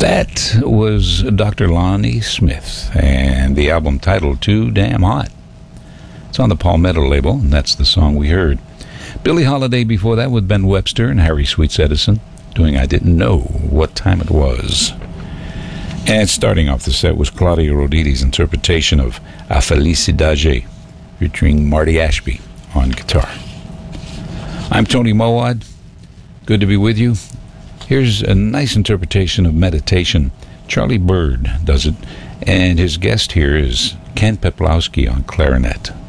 That was Dr. Lonnie Smith and the album titled Too Damn Hot. It's on the Palmetto label, and that's the song we heard. Billie Holiday before that with Ben Webster and Harry Sweets Edison doing I Didn't Know What Time It Was. And starting off the set was Claudio Roditi's interpretation of A Felicidade featuring Marty Ashby on guitar. I'm Tony Mowad. Good to be with you. Here's a nice interpretation of Meditation. Charlie Bird does it, and his guest here is Ken Peplowski on clarinet.